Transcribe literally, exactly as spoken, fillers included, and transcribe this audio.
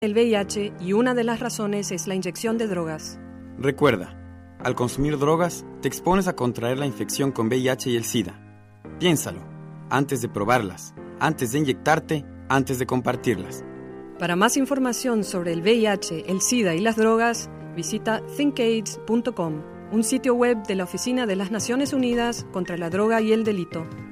el V I H y una de las razones es la inyección de drogas. Recuerda, al consumir drogas, te expones a contraer la infección con V I H y el SIDA. Piénsalo, antes de probarlas, antes de inyectarte, antes de compartirlas. Para más información sobre el V I H, el SIDA y las drogas, visita think aids punto com, un sitio web de la Oficina de las Naciones Unidas contra la Droga y el Delito.